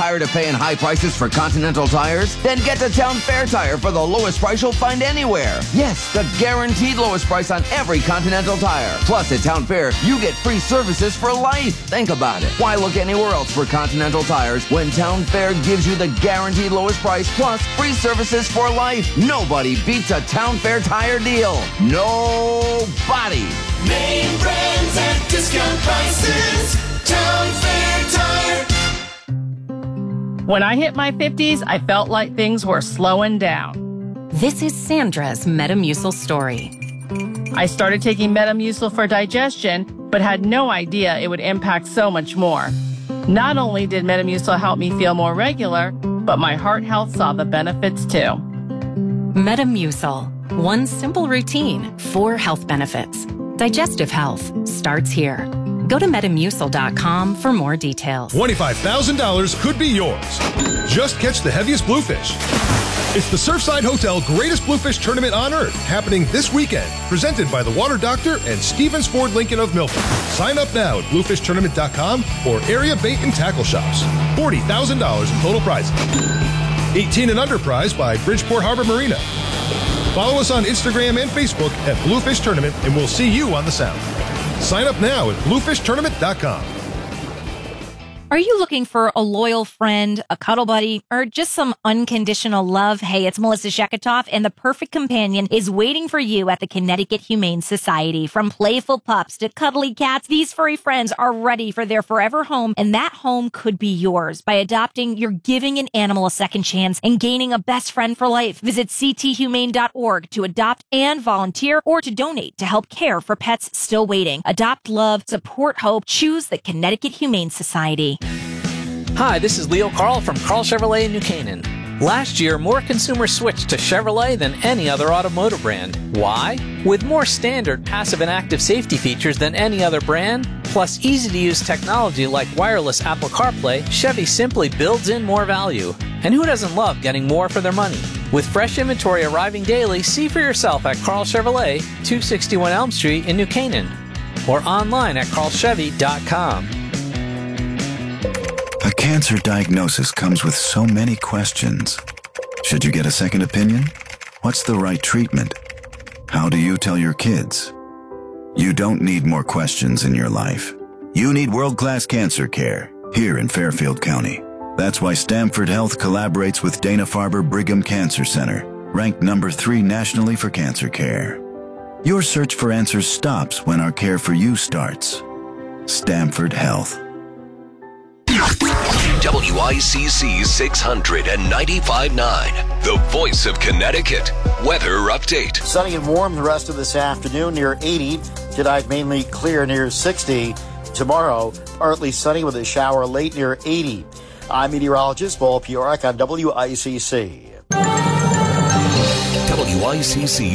Tired of paying high prices for Continental tires? Then get to Town Fair Tire for the lowest price you'll find anywhere. Yes, the guaranteed lowest price on every Continental tire. Plus, at Town Fair, you get free services for life. Think about it. Why look anywhere else for Continental tires when Town Fair gives you the guaranteed lowest price plus free services for life? Nobody beats a Town Fair tire deal. Nobody. Name brands at discount prices. Town Fair Tire. When I hit my 50s, I felt like things were slowing down. This is Sandra's Metamucil story. I started taking Metamucil for digestion, but had no idea it would impact so much more. Not only did Metamucil help me feel more regular, but my heart health saw the benefits too. Metamucil. One simple routine, 4 health benefits. Digestive health starts here. Go to Metamucil.com for more details. $25,000 could be yours. Just catch the heaviest bluefish. It's the Surfside Hotel Greatest Bluefish Tournament on Earth, happening this weekend. Presented by the Water Doctor and Stevens Ford Lincoln of Milford. Sign up now at BluefishTournament.com or area bait and tackle shops. $40,000 in total prizes. 18 and under prize by Bridgeport Harbor Marina. Follow us on Instagram and Facebook at Bluefish Tournament, and we'll see you on the Sound. Sign up now at BluefishTournament.com. Are you looking for a loyal friend, a cuddle buddy, or just some unconditional love? Hey, it's Melissa Sheketoff, and the perfect companion is waiting for you at the Connecticut Humane Society. From playful pups to cuddly cats, these furry friends are ready for their forever home, and that home could be yours. By adopting, you're giving an animal a second chance and gaining a best friend for life. Visit cthumane.org to adopt and volunteer, or to donate to help care for pets still waiting. Adopt love, support hope, choose the Connecticut Humane Society. Hi, this is Leo Carl from Carl Chevrolet in New Canaan. Last year, more consumers switched to Chevrolet than any other automotive brand. Why? With more standard passive and active safety features than any other brand, plus easy-to-use technology like wireless Apple CarPlay, Chevy simply builds in more value. And who doesn't love getting more for their money? With fresh inventory arriving daily, see for yourself at Carl Chevrolet, 261 Elm Street in New Canaan, or online at carlchevy.com. A cancer diagnosis comes with so many questions. Should you get a second opinion? What's the right treatment? How do you tell your kids? You don't need more questions in your life. You need world-class cancer care here in Fairfield County. That's why Stamford Health collaborates with Dana-Farber Brigham Cancer Center, ranked number 3 nationally for cancer care. Your search for answers stops when our care for you starts. Stamford Health. WICC 695.9, the voice of Connecticut. Weather update. Sunny and warm the rest of this afternoon, near 80. Tonight, mainly clear, near 60. Tomorrow, partly sunny with a shower late, near 80. I'm meteorologist Paul Piorak on WICC. WICC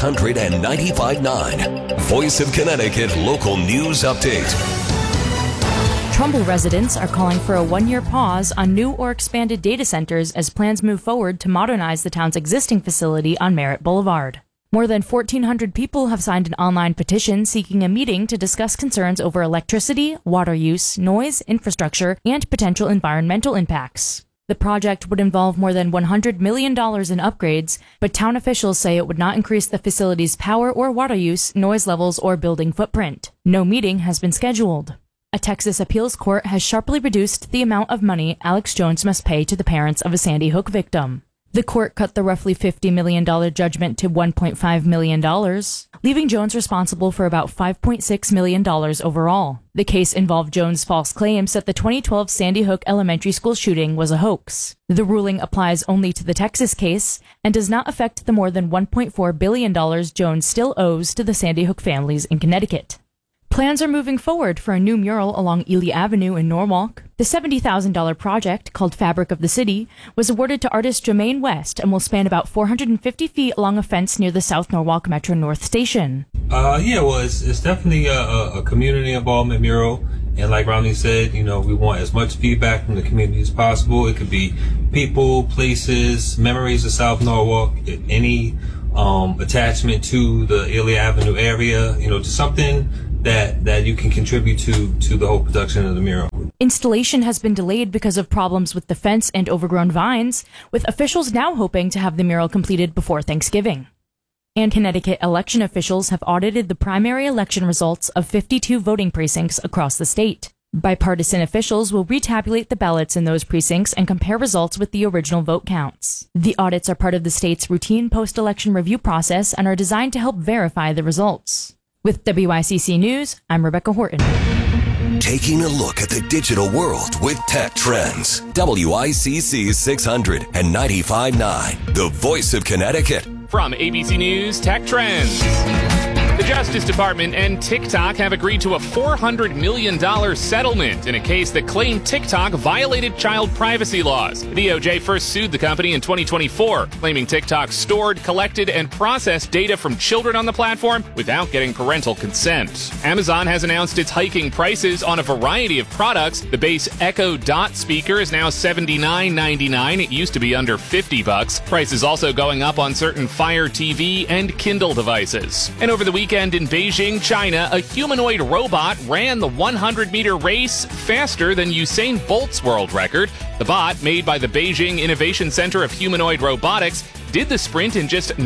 695.9, voice of Connecticut local news update. Trumbull residents are calling for a 1-year pause on new or expanded data centers as plans move forward to modernize the town's existing facility on Merritt Boulevard. More than 1,400 people have signed an online petition seeking a meeting to discuss concerns over electricity, water use, noise, infrastructure, and potential environmental impacts. The project would involve more than $100 million in upgrades, but town officials say it would not increase the facility's power or water use, noise levels, or building footprint. No meeting has been scheduled. A Texas appeals court has sharply reduced the amount of money Alex Jones must pay to the parents of a Sandy Hook victim. The court cut the roughly $50 million judgment to $1.5 million, leaving Jones responsible for about $5.6 million overall. The case involved Jones' false claims that the 2012 Sandy Hook Elementary School shooting was a hoax. The ruling applies only to the Texas case and does not affect the more than $1.4 billion Jones still owes to the Sandy Hook families in Connecticut. Plans are moving forward for a new mural along Ely Avenue in Norwalk. The $70,000 project, called Fabric of the City, was awarded to artist Jermaine West and will span about 450 feet along a fence near the South Norwalk Metro North Station. It's definitely a community involvement mural. And like Romney said, we want as much feedback from the community as possible. It could be people, places, memories of South Norwalk, any attachment to the Ely Avenue area, just something that you can contribute to the whole production of the mural. Installation has been delayed because of problems with the fence and overgrown vines, with officials now hoping to have the mural completed before Thanksgiving. And Connecticut election officials have audited the primary election results of 52 voting precincts across the state. Bipartisan officials will retabulate the ballots in those precincts and compare results with the original vote counts. The audits are part of the state's routine post-election review process and are designed to help verify the results. With WICC News, I'm Rebecca Horton. Taking a look at the digital world with Tech Trends. WICC 600 and 95.9, the voice of Connecticut. From ABC News Tech Trends. The Justice Department and TikTok have agreed to a $400 million settlement in a case that claimed TikTok violated child privacy laws. The DOJ first sued the company in 2024, claiming TikTok stored, collected, and processed data from children on the platform without getting parental consent. Amazon has announced it's hiking prices on a variety of products. The base Echo Dot speaker is now $79.99. It used to be under $50. Prices also going up on certain Fire TV and Kindle devices. And over the weekend in Beijing, China, a humanoid robot ran the 100-meter race faster than Usain Bolt's world record. The bot, made by the Beijing Innovation Center of Humanoid Robotics, did the sprint in just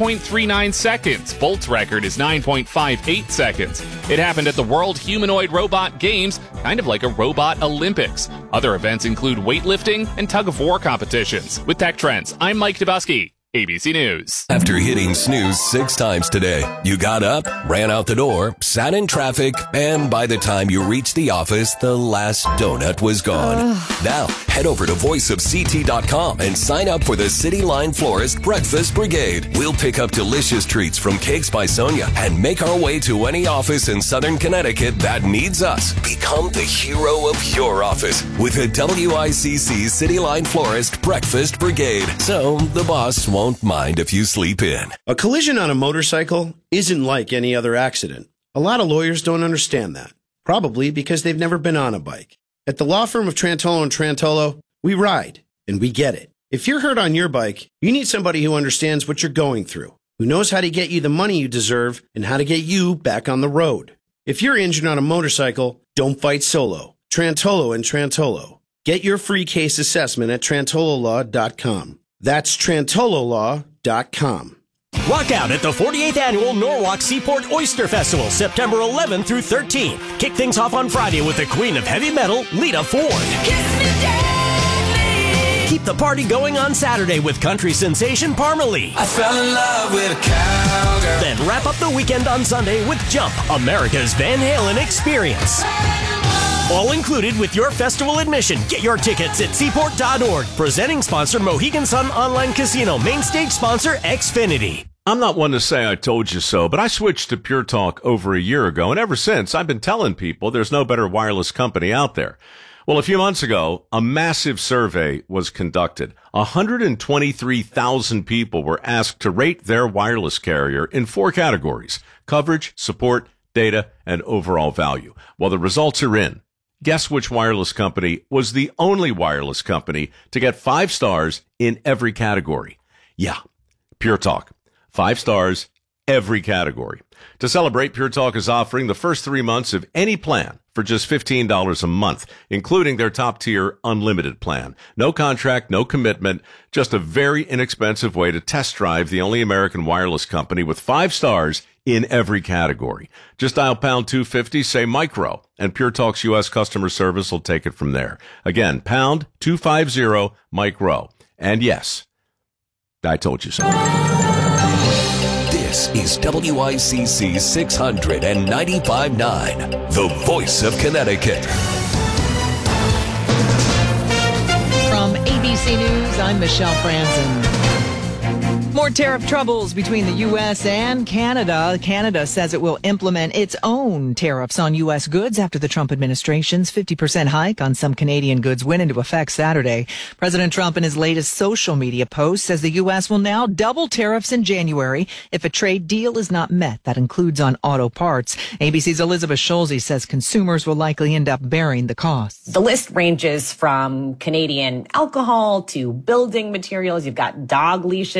9.39 seconds. Bolt's record is 9.58 seconds. It happened at the World Humanoid Robot Games, kind of like a robot Olympics. Other events include weightlifting and tug-of-war competitions. With Tech Trends, I'm Mike Dubusky. ABC News. After hitting snooze 6 times today, you got up, ran out the door, sat in traffic, and by the time you reached the office, the last donut was gone. Now, head over to voiceofct.com and sign up for the City Line Florist Breakfast Brigade. We'll pick up delicious treats from Cakes by Sonia and make our way to any office in Southern Connecticut that needs us. Become the hero of your office with a WICC City Line Florist Breakfast Brigade. So the boss won't mind if you sleep in. A collision on a motorcycle isn't like any other accident. A lot of lawyers don't understand that, probably because they've never been on a bike. At the law firm of Trantolo & Trantolo, we ride, and we get it. If you're hurt on your bike, you need somebody who understands what you're going through, who knows how to get you the money you deserve and how to get you back on the road. If you're injured on a motorcycle, don't fight solo. Trantolo & Trantolo. Get your free case assessment at trantololaw.com. That's trantololaw.com. Rock out at the 48th Annual Norwalk Seaport Oyster Festival, September 11th through 13th. Kick things off on Friday with the queen of heavy metal, Lita Ford. Keep the party going on Saturday with country sensation Parmalee. I fell in love with a cowgirl. Then wrap up the weekend on Sunday with Jump, America's Van Halen experience. All included with your festival admission. Get your tickets at seaport.org. Presenting sponsor Mohegan Sun Online Casino. Main stage sponsor Xfinity. I'm not one to say I told you so, but I switched to Pure Talk over a year ago, and ever since I've been telling people there's no better wireless company out there. Well, a few months ago, a massive survey was conducted. 123,000 people were asked to rate their wireless carrier in 4 categories: coverage, support, data, and overall value. Well, the results are in. Guess which wireless company was the only wireless company to get 5 stars in every category? Yeah, Pure Talk. 5 stars, every category. To celebrate, Pure Talk is offering the first 3 months of any plan for just $15 a month, including their top-tier unlimited plan. No contract, no commitment, just a very inexpensive way to test drive the only American wireless company with 5 stars in every category. Just dial pound 250, say micro, and Pure Talk's U.S. customer service will take it from there. Again, pound 250 micro. And yes, I told you so. This is WICC 695.9, the voice of Connecticut. From ABC News, I'm Michelle Franzen. More tariff troubles between the U.S. and Canada. Canada says it will implement its own tariffs on U.S. goods after the Trump administration's 50% hike on some Canadian goods went into effect Saturday. President Trump, in his latest social media post, says the U.S. will now double tariffs in January if a trade deal is not met. That includes on auto parts. ABC's Elizabeth Schulze says consumers will likely end up bearing the costs. The list ranges from Canadian alcohol to building materials. You've got dog leashes in this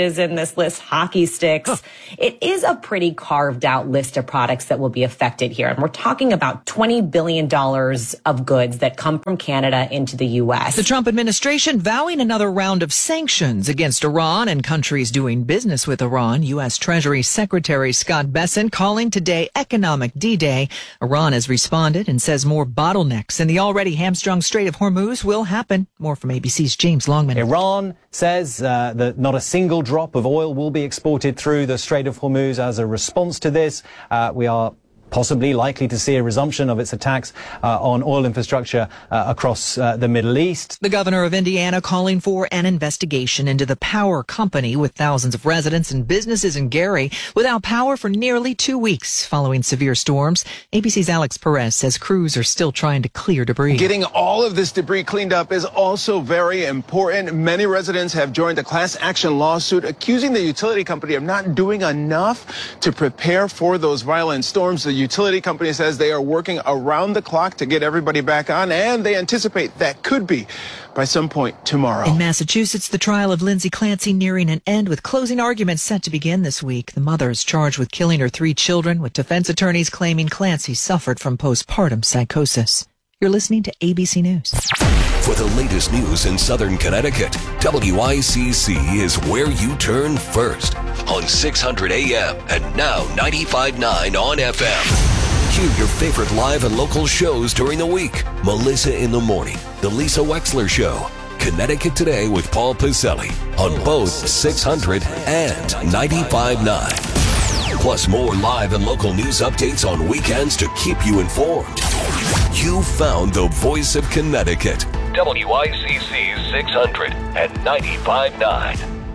this list hockey sticks. It is a pretty carved out list of products that will be affected here. And we're talking about $20 billion of goods that come from Canada into the U.S. The Trump administration vowing another round of sanctions against Iran and countries doing business with Iran. U.S. Treasury Secretary Scott Bessent calling today economic D-Day. Iran has responded and says more bottlenecks in the already hamstrung Strait of Hormuz will happen. More from ABC's James Longman. Iran says that not a single drop of oil will be exported through the Strait of Hormuz. As a response to this, we are possibly likely to see a resumption of its attacks on oil infrastructure across the Middle East. The governor of Indiana calling for an investigation into the power company with thousands of residents and businesses in Gary without power for nearly 2 weeks following severe storms. ABC's Alex Perez says crews are still trying to clear debris. Getting all of this debris cleaned up is also very important. Many residents have joined a class action lawsuit accusing the utility company of not doing enough to prepare for those violent storms. The utility company says they are working around the clock to get everybody back on, and they anticipate that could be by some point tomorrow. In Massachusetts, the trial of Lindsay Clancy nearing an end with closing arguments set to begin this week. The mother is charged with killing her 3 children, with defense attorneys claiming Clancy suffered from postpartum psychosis. You're listening to ABC News. For the latest news in Southern Connecticut, WICC is where you turn first on 600 AM and now 95.9 on FM. Hear your favorite live and local shows during the week. Melissa in the Morning, The Lisa Wexler Show, Connecticut Today with Paul Piselli on both 600 and 95.9. Plus more live and local news updates on weekends to keep you informed. You found the voice of Connecticut. WICC 600 and 95.9.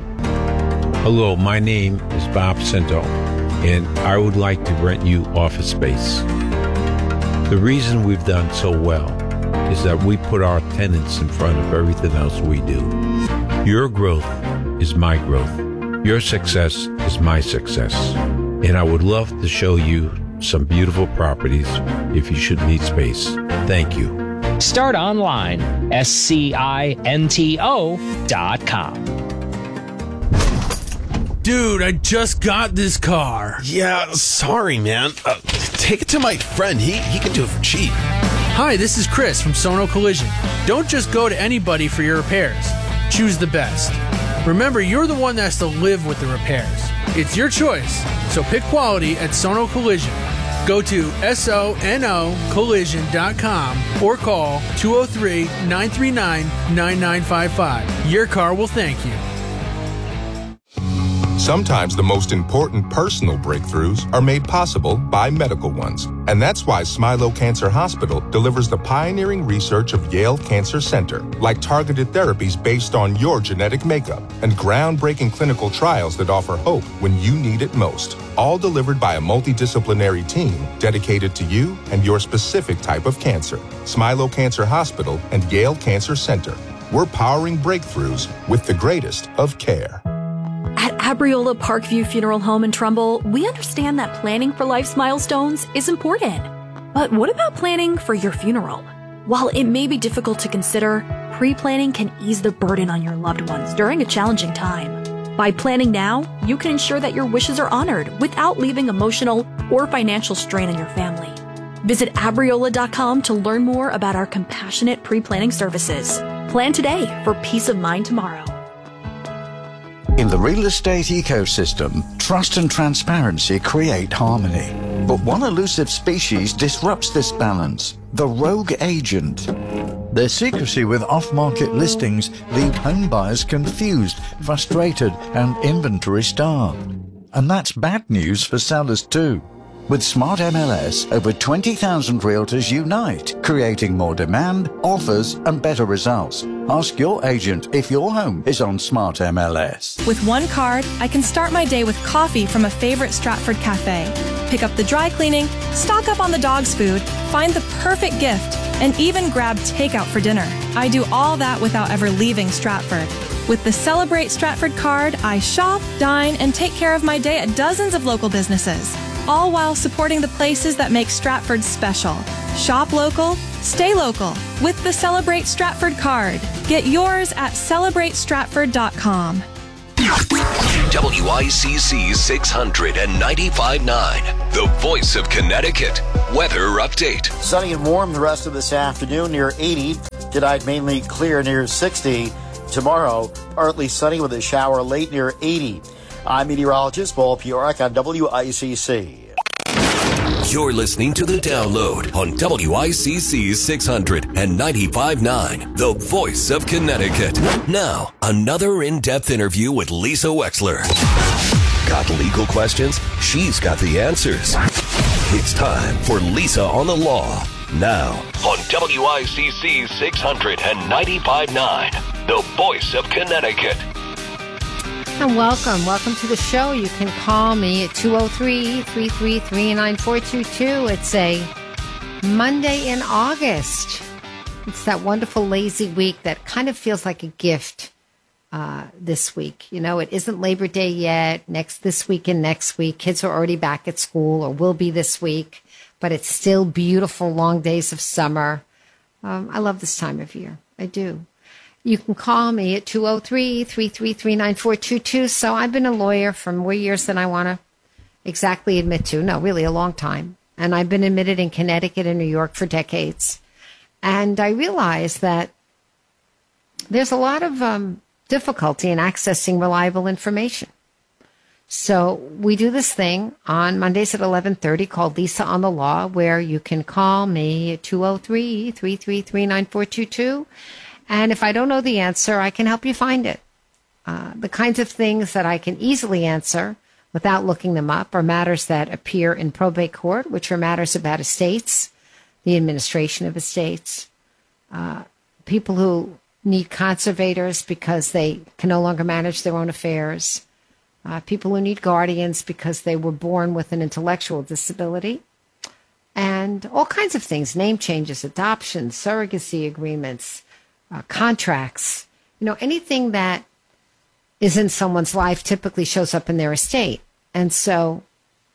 Hello, my name is Bob Cinto, and I would like to rent you office space. The reason we've done so well is that we put our tenants in front of everything else we do. Your growth is my growth. Your success is my success. And I would love to show you some beautiful properties if you should need space. Thank you. Start online, SCINTO.com. Dude, I just got this car. Yeah, sorry, man. Take it to my friend. He can do it for cheap. Hi, this is Chris from Sono Collision. Don't just go to anybody for your repairs. Choose the best. Remember, you're the one that has to live with the repairs. It's your choice, so pick quality at Sono Collision. Go to SONOcollision.com or call 203-939-9955. Your car will thank you. Sometimes the most important personal breakthroughs are made possible by medical ones. And that's why Smilow Cancer Hospital delivers the pioneering research of Yale Cancer Center, like targeted therapies based on your genetic makeup and groundbreaking clinical trials that offer hope when you need it most. All delivered by a multidisciplinary team dedicated to you and your specific type of cancer. Smilow Cancer Hospital and Yale Cancer Center. We're powering breakthroughs with the greatest of care. At Abriola Parkview Funeral Home in Trumbull, we understand that planning for life's milestones is important. But what about planning for your funeral? While it may be difficult to consider, pre-planning can ease the burden on your loved ones during a challenging time. By planning now, you can ensure that your wishes are honored without leaving emotional or financial strain on your family. Visit Abriola.com to learn more about our compassionate pre-planning services. Plan today for peace of mind tomorrow. In the real estate ecosystem, trust and transparency create harmony. But one elusive species disrupts this balance: the rogue agent. Their secrecy with off-market listings leave home buyers confused, frustrated, and inventory-starved. And that's bad news for sellers too. With Smart MLS, over 20,000 realtors unite, creating more demand, offers, and better results. Ask your agent if your home is on Smart MLS. With one card, I can start my day with coffee from a favorite Stratford cafe, pick up the dry cleaning, stock up on the dog's food, find the perfect gift, and even grab takeout for dinner. I do all that without ever leaving Stratford. With the Celebrate Stratford card, I shop, dine, and take care of my day at dozens of local businesses, all while supporting the places that make Stratford special. Shop local, stay local with the Celebrate Stratford card. Get yours at CelebrateStratford.com. WICC 695.9, the voice of Connecticut. Weather update. Sunny and warm the rest of this afternoon, near 80. Tonight, mainly clear near 60. Tomorrow, partly sunny with a shower late near 80. I'm meteorologist Paul Piorek on WICC. You're listening to The Download on WICC 695.9, the voice of Connecticut. Now, another in-depth interview with Lisa Wexler. Got legal questions? She's got the answers. It's time for Lisa on the Law. Now, on WICC 695.9, the voice of Connecticut. And welcome to the show. You can call me at 203-333-9422. It's a Monday in August. It's that wonderful lazy week that kind of feels like a gift this week. You know, it isn't Labor Day yet. This week and next week, kids are already back at school or will be this week, but it's still beautiful long days of summer. I love this time of year. I do. You can call me at 203-333-9422. So I've been a lawyer for more years than I want to exactly admit to. No, really a long time. And I've been admitted in Connecticut and New York for decades. And I realize that there's a lot of difficulty in accessing reliable information. So we do this thing on Mondays at 11:30 called Lisa on the Law, where you can call me at 203-333-9422. And if I don't know the answer, I can help you find it. The kinds of things that I can easily answer without looking them up are matters that appear in probate court, which are matters about estates, the administration of estates, people who need conservators because they can no longer manage their own affairs, people who need guardians because they were born with an intellectual disability, and all kinds of things, name changes, adoptions, surrogacy agreements, contracts, anything that is in someone's life typically shows up in their estate. And so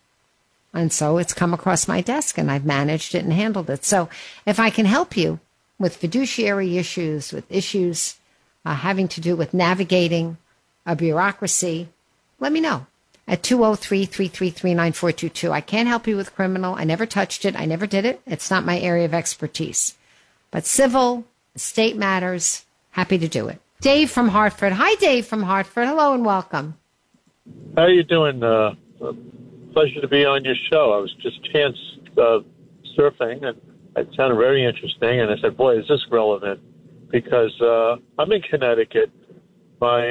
it's come across my desk and I've managed it and handled it. So if I can help you with fiduciary issues, with issues having to do with navigating a bureaucracy, let me know at 203-333-9422. I can't help you with criminal. I never touched it. I never did it. It's not my area of expertise. But civil, state matters, happy to do it. Dave from Hartford. Hi, Dave from Hartford. Hello and welcome. How are you doing? Pleasure to be on your show. I was just chance surfing, and it sounded very interesting. And I said, boy, is this relevant? Because I'm in Connecticut. My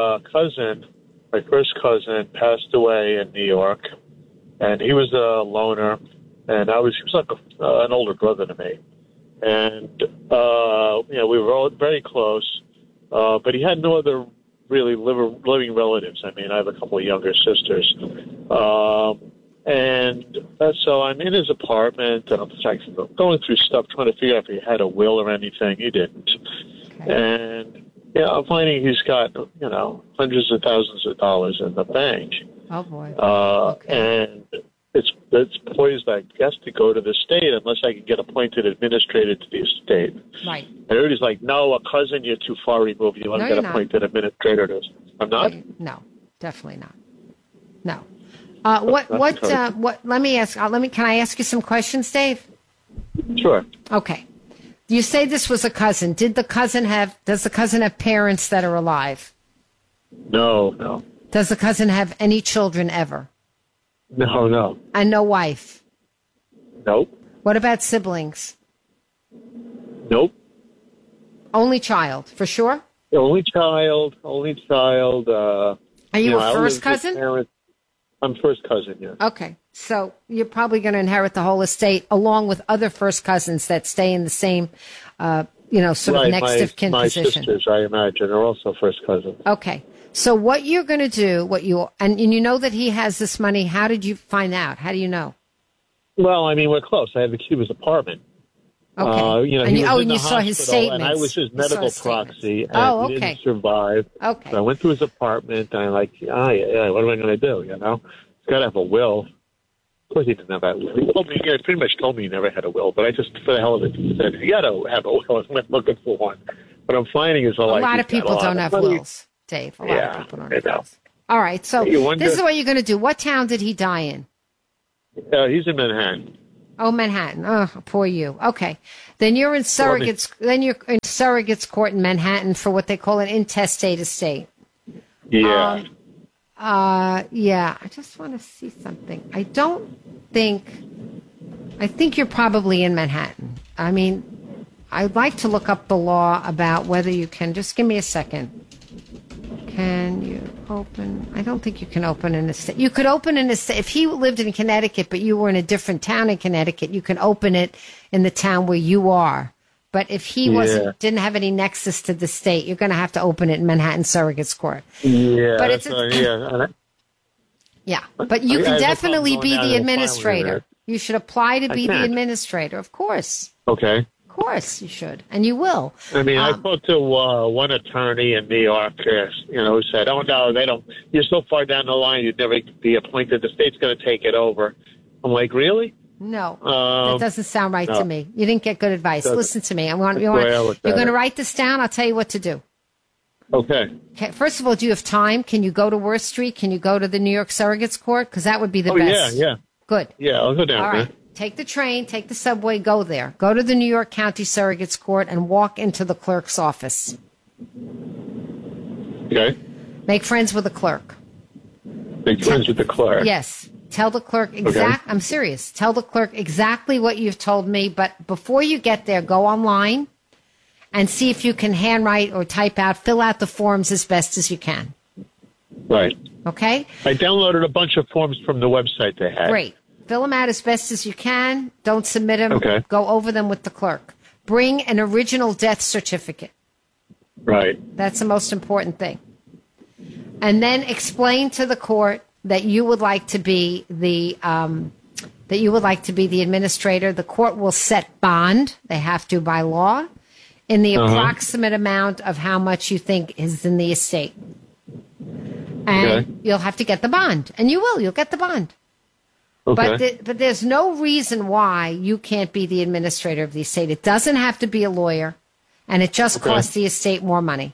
first cousin, passed away in New York, and he was a loner, and he was like an older brother to me. And, we were all very close, but he had no other really living relatives. I mean, I have a couple of younger sisters. So I'm in his apartment, and I'm going through stuff, trying to figure out if he had a will or anything. He didn't. Okay. And, I'm finding he's got, hundreds of thousands of dollars in the bank. Oh, boy. Okay. And it's poised, I guess, to go to the state unless I can get appointed administrator to the estate. Right. And everybody's like, no, a cousin, you're too far removed. You want to get appointed administrator to. I'm not? No, definitely not. No. Let me ask, can I ask you some questions, Dave? Sure. Okay. You say this was a cousin. Does the cousin have parents that are alive? No. Does the cousin have any children ever? No. And no wife? Nope. What about siblings? Nope. Only child, for sure? Only child. Are you a first cousin? I'm first cousin, yeah. Okay. So you're probably going to inherit the whole estate along with other first cousins that stay in the same, sort of next of kin position. My sisters, I imagine, are also first cousins. Okay. So what you're going to do, and you know that he has this money. How did you find out? How do you know? Well, I mean, we're close. I had the key to his apartment. Okay. You saw his statements. And I was his medical proxy. And he didn't survive. Okay. So I went to his apartment, and I'm like, what am I going to do? He's got to have a will. Of course he didn't have that will. He pretty much told me he never had a will, but I just, for the hell of it, said, you got to have a will. I went looking for one. What I'm finding is a lot of people don't have wills. Dave. A lot of people don't know. I know. All right, so You wonder- this is what you're going to do. What town did he die in? He's in Manhattan. Oh, Manhattan. Oh, poor you. Okay. Then you're in surrogates. Then you're in surrogates court in Manhattan for what they call an intestate estate. Yeah. Yeah. I just want to see something. I think you're probably in Manhattan. I mean, I'd like to look up the law about whether you can. Just give me a second. Can you open? I don't think you can open an estate. You could open an estate. If he lived in Connecticut, but you were in a different town in Connecticut, you can open it in the town where you are. But if he didn't have any nexus to the state, you're going to have to open it in Manhattan Surrogates Court. Yeah. But it's yeah. Yeah, but you I can have no definitely problem be going the down and filing administrator. it. You should apply to I be the can. administrator. Of course. Okay. Of course you should. And you will. I mean, I spoke to one attorney in New York, who said, "Oh no, they don't. You're so far down the line, you'd never be appointed. The state's going to take it over." I'm like, "Really?" No, that doesn't sound right to me. You didn't get good advice. Doesn't. Listen to me. That's the way I looked You're at going to it. write this down. I'll tell you what to do. Okay. Okay. First of all, do you have time? Can you go to Worth Street? Can you go to the New York Surrogates Court? Because that would be the Oh best. yeah. Good. Yeah, I'll go down All there. right. Take the train, take the subway, go there. Go to the New York County Surrogates Court and walk into the clerk's office. Okay. Make friends with the clerk. Make friends with the clerk. Yes. Tell the clerk Okay. I'm serious. Tell the clerk exactly what you've told me, but before you get there, go online and see if you can handwrite or type out, fill out the forms as best as you can. Right. Okay? I downloaded a bunch of forms from the website they had. Great. Fill them out as best as you can. Don't submit them. Okay. Go over them with the clerk. Bring an original death certificate. Right. That's the most important thing. And then explain to the court that you would like to be the administrator. The court will set bond. They have to by law in the approximate amount of how much you think is in the estate. And you'll have to get the bond, and you will. You'll get the bond. Okay. But there's no reason why you can't be the administrator of the estate. It doesn't have to be a lawyer, and it just costs the estate more money.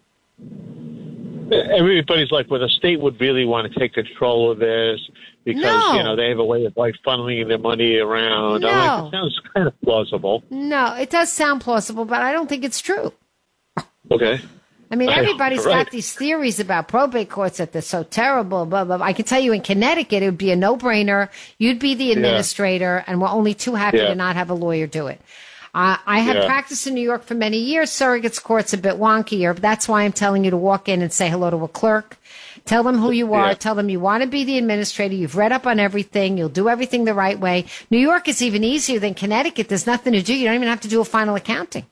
Everybody's like, well, the state would really want to take control of this because, No. they have a way of funneling their money around. No. I'm like, it sounds kind of plausible. No, it does sound plausible, but I don't think it's true. Okay. I mean, everybody's Right. got these theories about probate courts that they're so terrible, blah, blah, blah. I can tell you in Connecticut, it would be a no-brainer. You'd be the administrator, and we're only too happy to not have a lawyer do it. I have practiced in New York for many years. Surrogates court's a bit wonkier, but that's why I'm telling you to walk in and say hello to a clerk. Tell them who you are. Tell them you want to be the administrator. You've read up on everything. You'll do everything the right way. New York is even easier than Connecticut. There's nothing to do. You don't even have to do a final accounting.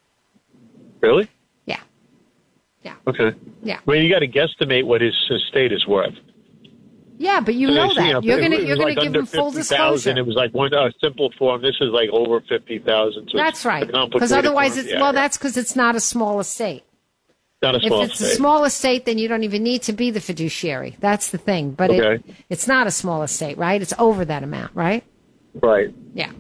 Really? Yeah. Yeah. Okay. Yeah. I mean, you got to guesstimate what his estate is worth. Yeah, but you So know they- that. You're it gonna was give under them full 50,000. disclosure. It was like one simple form. This is like over 50,000. So That's it's right. a complicated Because otherwise, form. that's because it's not a small estate. Not a small If it's estate. a small estate, then you don't even need to be the fiduciary. That's the thing. But it's not a small estate, right? It's over that amount, right? Right. Yeah.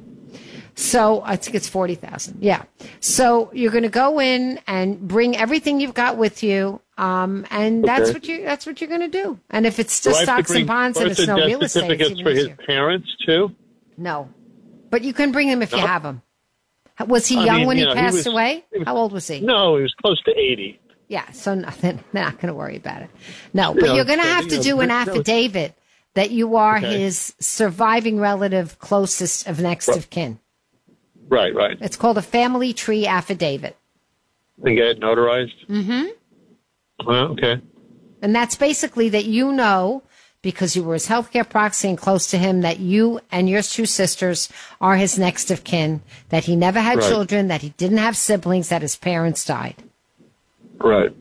So I think it's 40,000. Yeah. So you're going to go in and bring everything you've got with you, and that's what you're going to do. And if it's Do just I have to stocks and bring bonds and birth it's no and real death estate, it's certificates even for his easier. parents too? No, but you can bring them if you No? have them. Was he I young mean, when he he passed was- away? How old was he? No, he was close to 80. Yeah, so nothing. They're not going to worry about it. No, but Yeah, you're going to so, have to do an no. affidavit that you are Okay. his surviving relative, closest of next of kin. Right, right. It's called a family tree affidavit. And get it notarized? Mm-hmm. Well, okay. And that's basically that you know, because you were his healthcare proxy and close to him, that you and your two sisters are his next of kin, that he never had Right. children, that he didn't have siblings, that his parents died. Right.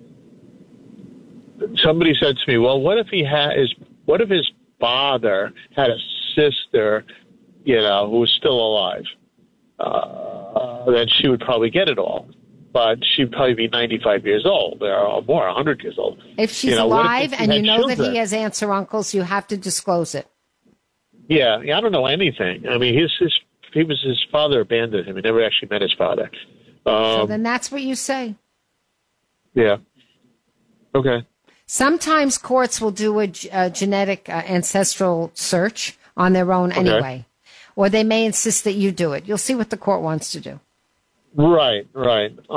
Somebody said to me, well, what if his father had a sister, who was still alive? Then she would probably get it all. But she'd probably be 95 years old or more, 100 years old. If she's What if alive he and you had know that children? he has aunts or uncles, you have to disclose it. Yeah, I don't know anything. I mean, his father abandoned him. He never actually met his father. So then that's what you say. Yeah. Okay. Sometimes courts will do a genetic ancestral search on their own anyway, or they may insist that you do it. You'll see what the court wants to do. Right.